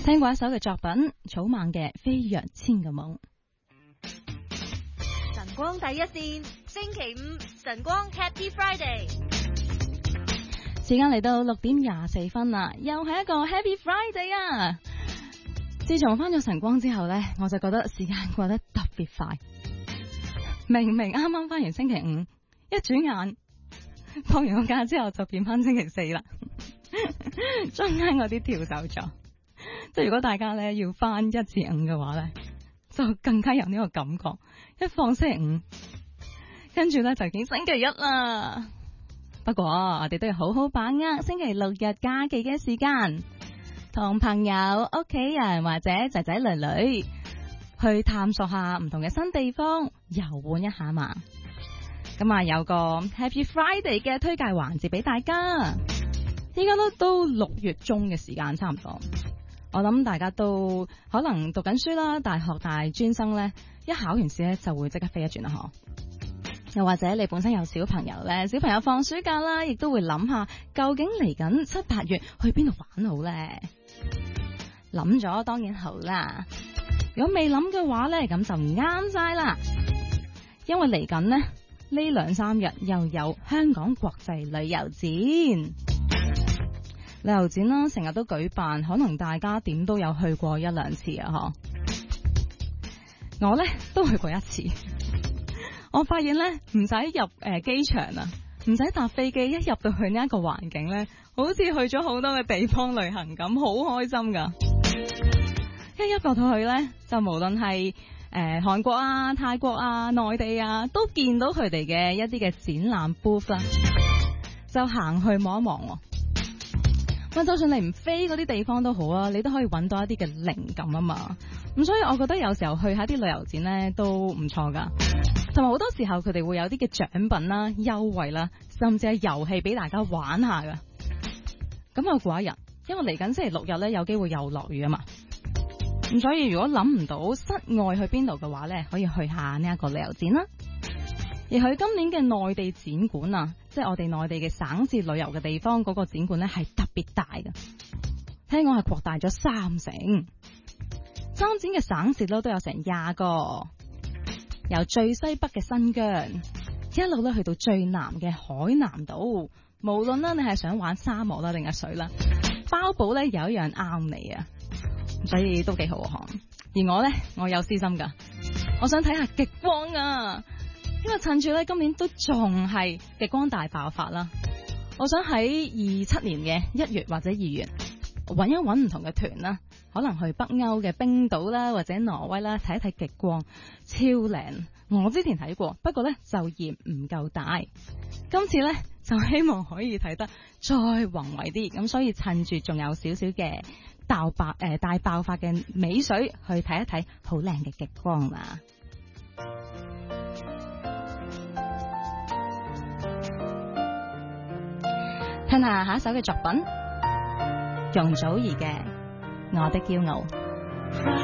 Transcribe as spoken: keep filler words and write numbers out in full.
聽過一首嘅作品，草蜢嘅《飛躍千個夢》。 晨光第一線，星期五晨光 Happy Friday。 時間嚟到六點廿四分啦，又係一個 Happy Friday 啊！自從翻咗晨光之後呢，我就覺得時間過得特別快。明明啱啱翻完星期五，一轉眼放完個假之後就變翻星期四啦。中間嗰啲跳走咗，即係如果大家呢要翻一至五嘅話呢，就更加有呢個感覺。一放星期五，跟住呢就已經星期一啦。不過我哋都要好好把握星期六日假期嘅時間，同朋友、屋企人或者仔仔女女去探索下唔同嘅新地方，遊玩一下嘛。咁啊，有個 Happy Friday 嘅推介環節俾大家。依家都都六月中嘅時間差唔多，我諗大家都可能讀緊書啦，大學大專生呢，一考完試呢就會即刻飛一轉啦嗬。又或者你本身有小朋友呢，小朋友放暑假啦，亦都會諗下究竟嚟緊七八月去邊度玩好呢？諗咗當然好啦，如果未諗嘅話呢，咁就唔啱晒啦。因為嚟緊呢呢兩三日又有香港國際旅遊展。旅遊展啦，成日都舉辦，可能大家點都有去過一兩次啊！嗬，我呢都去過一次。我發現呢，唔使入誒機場啊，唔使搭飛機，一入到去呢一個環境呢，好似去咗好多嘅地方旅行咁，好開心噶。一入到去呢，就無論係誒韓國啊、泰國啊、內地啊，都見到佢哋嘅一啲嘅展覽 booth 啦，就行去望一望。咁就算你唔飛嗰啲地方都好啊，你都可以揾到一啲嘅靈感啊嘛。咁所以我覺得有時候去下啲旅遊展呢都唔錯噶，同埋好多時候佢哋會有啲嘅獎品啦、優惠啦，甚至係遊戲俾大家玩下噶。咁我過一日，因為嚟緊星期六日呢有機會又落雨啊嘛。咁所以如果諗唔到室外去邊度嘅話呢，可以去下呢一個旅遊展啦。而佢今年嘅內地展館啊，即係我哋內地嘅省市旅遊嘅地方嗰個展館呢，係特別大嘅。聽講係擴大咗三成，參展嘅省市咧都有成廿個，由最西北嘅新疆一路咧去到最南嘅海南島，無論啦你係想玩沙漠啦定係水啦，包保咧有一樣啱你啊，所以都幾好啊。而我呢，我有私心噶，我想睇下極光啊！因為趁住咧今年都仲係極光大爆發啦，我想喺二七年嘅一月或者二月揾一揾唔同嘅團啦，可能去北歐嘅冰島啦或者挪威啦睇一睇極光，超靚。我之前睇過，不過呢就嫌唔夠大，今次呢就希望可以睇得再宏偉啲，咁所以趁住仲有少少嘅大爆誒大爆發嘅美水去睇一睇好靚嘅極光啦。聽下下一首嘅作品，容祖兒嘅《我的驕傲》。